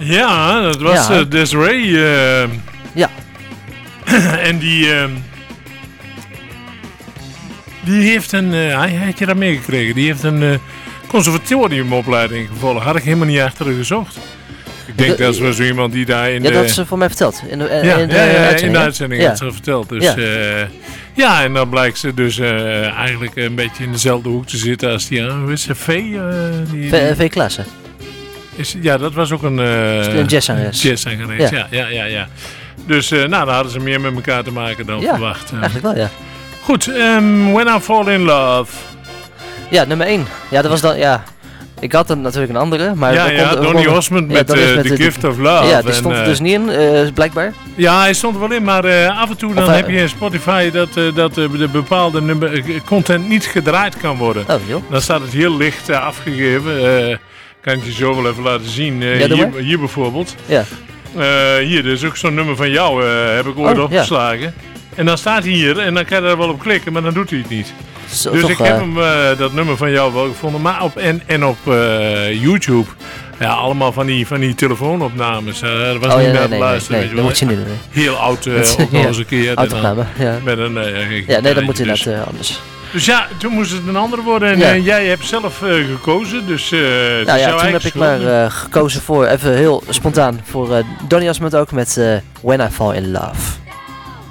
Ja, dat was Desiree. Ja. En die heeft een... hij had je dat meegekregen. Die heeft een conservatoriumopleiding gevolgd. Had ik helemaal niet achter gezocht. Ik denk dat was zo iemand die daar in dat had ze voor mij verteld. In de uitzending had ze verteld. Dus, en dan blijkt ze dus eigenlijk een beetje in dezelfde hoek te zitten als die... hoe is ze? V. Klaassen. Ja, dat was ook een jazzzangeres. Ja. Dus daar hadden ze meer met elkaar te maken dan verwacht. Eigenlijk wel, ja. Goed, When I Fall in Love. Ja, nummer 1. Ja, dat was dan, ik had er natuurlijk een andere, maar... Donny Osmond met The Gift of Love. Ja, die stond er dus niet in, blijkbaar. Ja, hij stond er wel in, maar af en toe dan heb je in Spotify dat de bepaalde content niet gedraaid kan worden. Oh, joh. Dan staat het heel licht afgegeven. Kan ik je zo wel even laten zien. Hier bijvoorbeeld. Ja. Hier, dus ook zo'n nummer van jou heb ik ooit opgeslagen. Ja. En dan staat hij hier en dan kan je er wel op klikken, maar dan doet hij het niet. Zo, dus toch, ik heb hem, dat nummer van jou wel gevonden. Maar op YouTube, allemaal van die telefoonopnames. Dat was niet naar te luisteren. Nee, dat moet je niet doen. Heel oud, ook nog eens een keer. Autoopname, ja. Met een, dat moet inderdaad anders. Dus ja, toen moest het een andere worden. En jij hebt zelf gekozen. Dus, toen heb ik maar gekozen voor, even heel spontaan, voor Donny Osmond ook met When I Fall in Love.